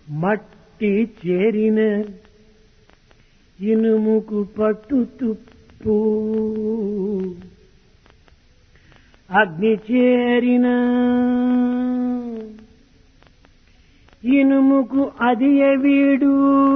మట్టి చేరిన ఇనుముకు పట్టు తుప్పు, అగ్ని చేరిన ఇనుముకు అది వీడు,